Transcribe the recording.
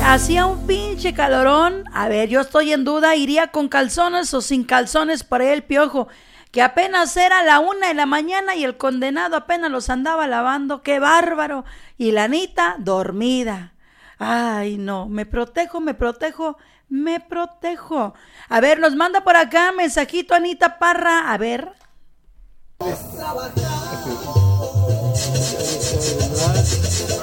hacía un pinche calorón. A ver, yo estoy en duda, ¿iría con calzones o sin calzones para el Piojo? Que apenas era la 1 de la mañana y el condenado apenas los andaba lavando. ¡Qué bárbaro! Y la Anita dormida. Ay, no, me protejo, me protejo, me protejo. A ver, nos manda por acá mensajito Anita Parra. A ver.